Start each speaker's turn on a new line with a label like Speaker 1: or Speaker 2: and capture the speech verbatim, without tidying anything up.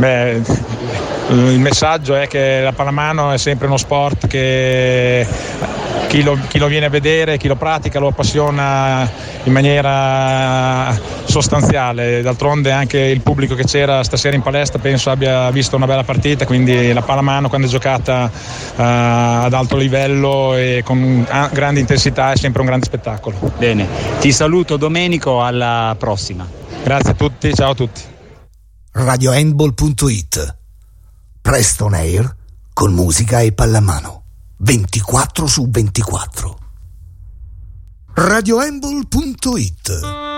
Speaker 1: Beh, il messaggio è che la pallamano è sempre uno sport che chi lo, chi lo viene a vedere, chi lo pratica lo appassiona in maniera sostanziale. D'altronde anche il pubblico che c'era stasera in palestra penso abbia visto una bella partita, quindi la pallamano quando è giocata uh, ad alto livello e con grande intensità è sempre un grande spettacolo.
Speaker 2: Bene, ti saluto Domenico, alla prossima.
Speaker 1: Grazie a tutti, ciao a tutti.
Speaker 3: radio handball punto it. Presto on air con musica e pallamano ventiquattro su ventiquattro. radio handball punto it